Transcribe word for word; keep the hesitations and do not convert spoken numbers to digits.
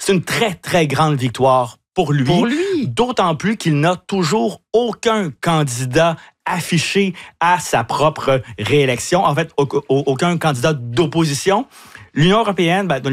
C'est une très, très grande victoire pour lui. Pour lui. D'autant plus qu'il n'a toujours aucun candidat affiché à sa propre réélection. En fait, aucun candidat d'opposition. L'Union européenne, ben,